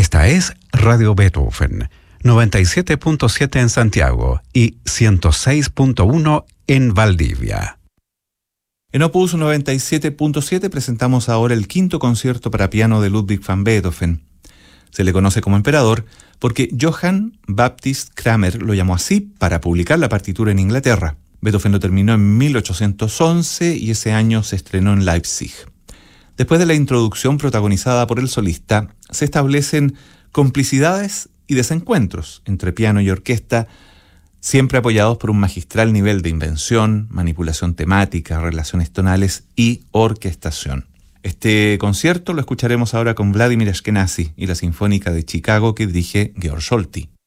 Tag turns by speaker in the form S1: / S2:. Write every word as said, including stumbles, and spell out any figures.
S1: Esta es Radio Beethoven, noventa y siete punto siete en Santiago y ciento seis punto uno en Valdivia.
S2: En Opus noventa y siete punto siete presentamos ahora el quinto concierto para piano de Ludwig van Beethoven. Se le conoce como emperador porque Johann Baptist Cramer lo llamó así para publicar la partitura en Inglaterra. Beethoven lo terminó en mil ochocientos once y ese año se estrenó en Leipzig. Después de la introducción protagonizada por el solista, se establecen complicidades y desencuentros entre piano y orquesta, siempre apoyados por un magistral nivel de invención, manipulación temática, relaciones tonales y orquestación. Este concierto lo escucharemos ahora con Vladimir Ashkenazy y la Sinfónica de Chicago que dirige Georg Solti.